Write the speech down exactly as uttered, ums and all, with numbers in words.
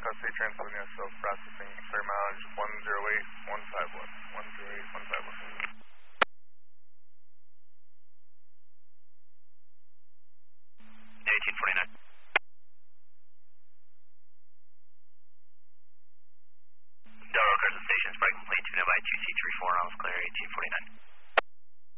Custody Transfer N S O processing, clear mileage one zero eight one five one, one zero eight one five one. eighteen forty-nine. Del Rio Crescent Station, Sprite complete, tune by two C three four, I was clear, eighteen forty-nine.